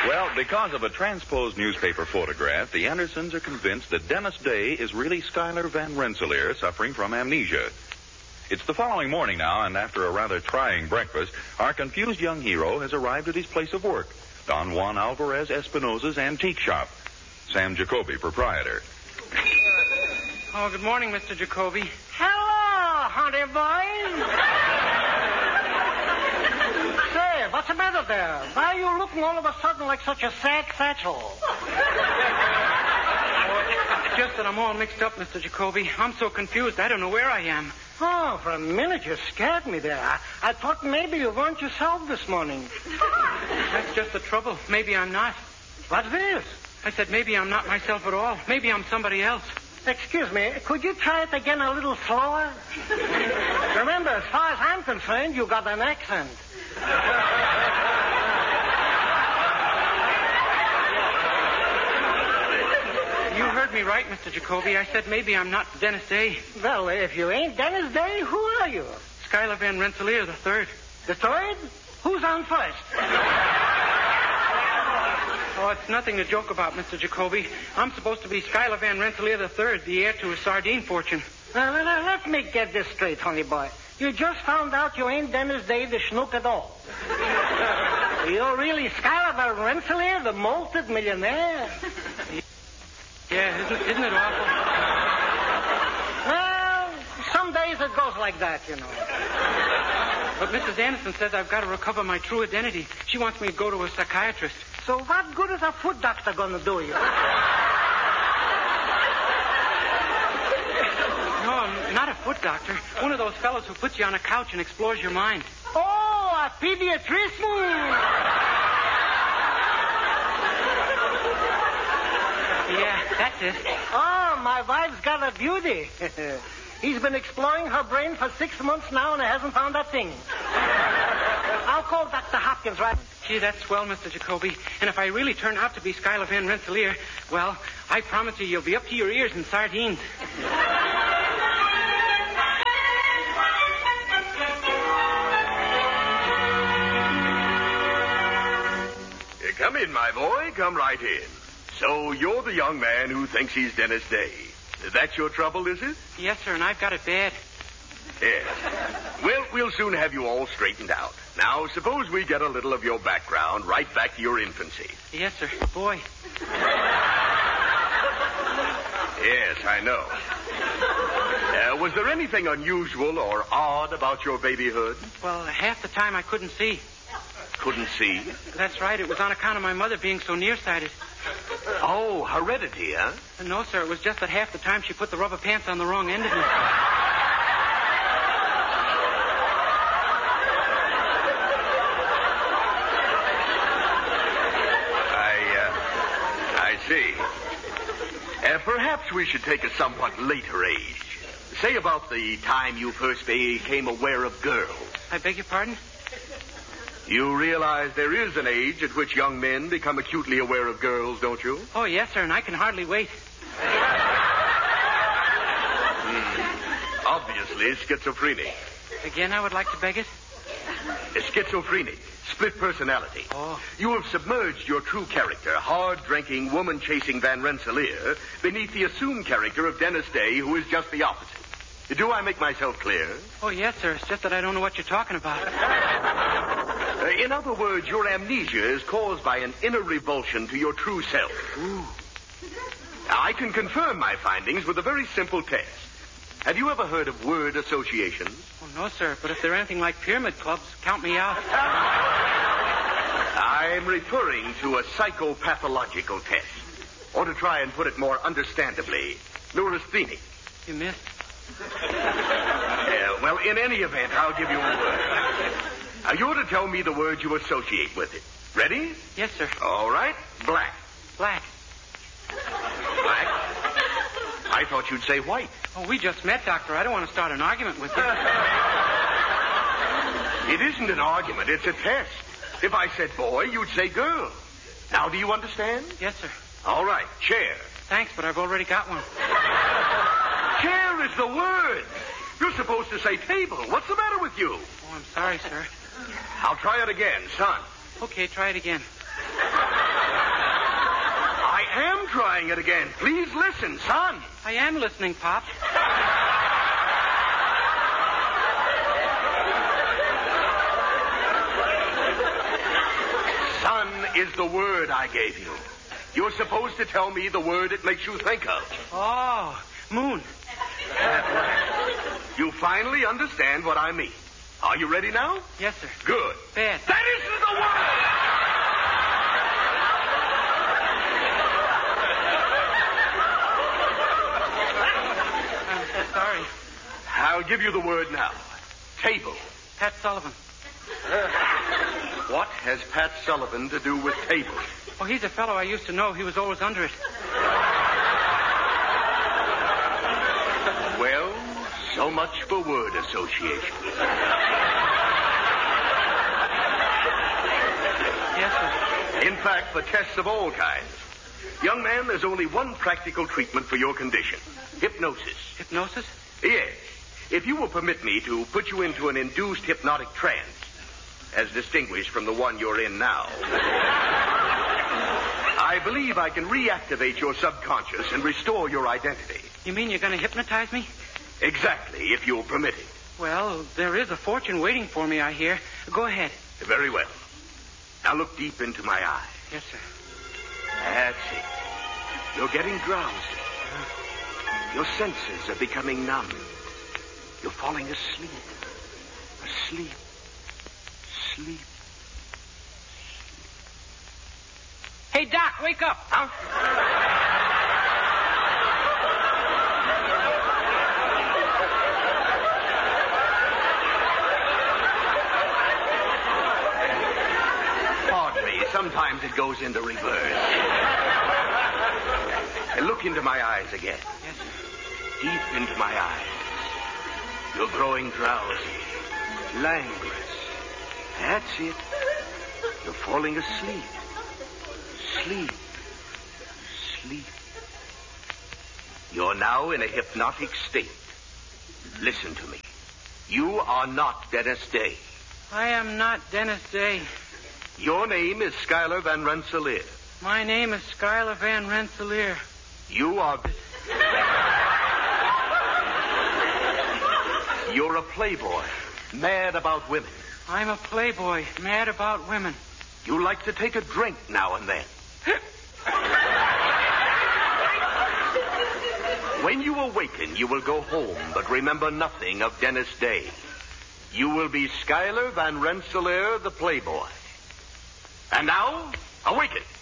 Well, because of a transposed newspaper photograph, the Andersons are convinced that Dennis Day is really Schuyler Van Rensselaer suffering from amnesia. It's the following morning now, and after a rather trying breakfast, our confused young hero has arrived at his place of work, Don Juan Alvarez Espinosa's antique shop. Sam Jacoby, proprietor. Oh, good morning, Mr. Jacoby. Hello, honey boys. Say, what's the matter there? Why are you looking all of a sudden like such a sad satchel? It's just that I'm all mixed up, Mr. Jacoby. I'm so confused, I don't know where I am. Oh, for a minute you scared me there. I thought maybe you weren't yourself this morning. That's just the trouble. Maybe I'm not. What's this? I said maybe I'm not myself at all. Maybe I'm somebody else. Excuse me, could you try it again a little slower? Remember, as far as I'm concerned, you got an accent. You heard me right, Mr. Jacoby. I said maybe I'm not Dennis Day. Well, if you ain't Dennis Day, who are you? Schuyler Van Rensselaer the third. The third? Who's on first? Oh, it's nothing to joke about, Mr. Jacoby. I'm supposed to be Schuyler Van Rensselaer the third, the heir to a sardine fortune. Now, let me get this straight, honey boy. You just found out you ain't Dennis Day the schnook at all. You're really Schuyler Van Rensselaer, the malted millionaire? Yeah, isn't it awful? Well, some days it goes like that, you know. But Mrs. Anderson says I've got to recover my true identity. She wants me to go to a psychiatrist. So what good is a foot doctor going to do you? No, I'm not a foot doctor. One of those fellows who puts you on a couch and explores your mind. Oh, a pediatrician! Yeah, that's it. Oh, my wife's got a beauty. He's been exploring her brain for 6 months now and hasn't found a thing. I'll call Dr. Hopkins right. Gee, that's swell, Mr. Jacoby. And if I really turn out to be Schuyler Van Rensselaer, well, I promise you'll be up to your ears in sardines. Come in, my boy. Come right in. So you're the young man who thinks he's Dennis Day. That's your trouble, is it? Yes, sir, and I've got it bad. Yes. Well, we'll soon have you all straightened out. Now, suppose we get a little of your background right back to your infancy. Yes, sir. Boy. Yes, I know. Was there anything unusual or odd about your babyhood? Well, half the time I couldn't see. Couldn't see? That's right. It was on account of my mother being so nearsighted. Oh, heredity, huh? No, sir. It was just that half the time she put the rubber pants on the wrong end of me. I see. Perhaps we should take a somewhat later age. Say about the time you first became aware of girls. I beg your pardon? You realize there is an age at which young men become acutely aware of girls, don't you? Oh, yes, sir, and I can hardly wait. Obviously, schizophrenic. Again, I would like to beg it? Schizophrenic. Split personality. Oh. You have submerged your true character, hard-drinking, woman-chasing Van Rensselaer, beneath the assumed character of Dennis Day, who is just the opposite. Do I make myself clear? Oh, yes, sir. It's just that I don't know what you're talking about. In other words, your amnesia is caused by an inner revulsion to your true self. Ooh. I can confirm my findings with a very simple test. Have you ever heard of word associations? Oh, no, sir. But if they're anything like pyramid clubs, count me out. I'm referring to a psychopathological test. Or to try and put it more understandably, neurasthenic. You missed. Well, in any event, I'll give you a word. You're to tell me the word you associate with it. Ready? Yes, sir. All right. Black. Black. Black? I thought you'd say white. Oh, we just met, Doctor. I don't want to start an argument with you. It isn't an argument. It's a test. If I said boy, you'd say girl. Now, do you understand? Yes, sir. All right. Chair. Thanks, but I've already got one. Chair is the word. You're supposed to say table. What's the matter with you? Oh, I'm sorry, sir. I'll try it again, son. Okay, try it again. am trying it again. Please listen, son. I am listening, Pop. Son is the word I gave you. You're supposed to tell me the word it makes you think of. Oh, moon. You finally understand what I mean. Are you ready now? Yes, sir. Good. Bad. That isn't the word! I'm sorry. I'll give you the word now. Table. Pat Sullivan. What has Pat Sullivan to do with table? Oh, he's a fellow I used to know. He was always under it. Well, so much for word association. Yes, sir. In fact, for tests of all kinds. Young man, there's only one practical treatment for your condition. Hypnosis. Hypnosis? Yes. If you will permit me to put you into an induced hypnotic trance, as distinguished from the one you're in now, I believe I can reactivate your subconscious and restore your identity. You mean you're going to hypnotize me? Exactly, if you'll permit it. Well, there is a fortune waiting for me, I hear. Go ahead. Very well. Now look deep into my eyes. Yes, sir. That's it. You're getting drowsy. Your senses are becoming numb. You're falling asleep. Asleep. Sleep. Hey, Doc, wake up. Huh? Pardon me. Sometimes it goes into reverse. And look into my eyes again. Yes, sir. Deep into my eyes. You're growing drowsy. Languorous. That's it. You're falling asleep. Sleep. Sleep. You're now in a hypnotic state. Listen to me. You are not Dennis Day. I am not Dennis Day. Your name is Schuyler Van Rensselaer. My name is Schuyler Van Rensselaer. You are... You're a playboy, mad about women. I'm a playboy, mad about women. You like to take a drink now and then. When you awaken, you will go home, but remember nothing of Dennis Day. You will be Schuyler Van Rensselaer, the playboy. And now, awaken.